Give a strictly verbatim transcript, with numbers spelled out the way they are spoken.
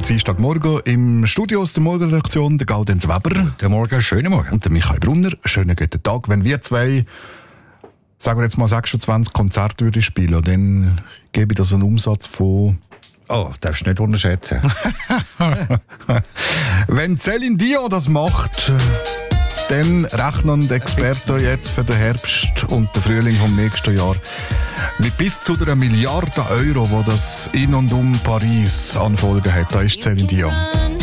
Dienstagmorgen im Studio aus der Morgenredaktion der Gaudenz Weber. Guten Morgen, schönen Morgen. Und der Michael Brunner. Schönen guten Tag. Wenn wir zwei, sagen wir jetzt mal sechsundzwanzig Konzerte würden spielen, dann gebe ich das einen Umsatz von... Oh, darfst du nicht unterschätzen. Wenn Céline Dion das macht, dann rechnen die Experten jetzt für den Herbst und den Frühling vom nächsten Jahr mit bis zu einer Milliarde Euro, wo das in und um Paris an Folgen hat. Da ist Céline Dion.